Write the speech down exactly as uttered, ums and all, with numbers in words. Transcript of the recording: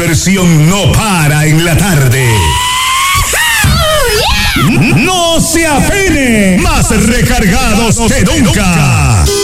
diversión no para en la tarde. No se afene, más recargados que nunca.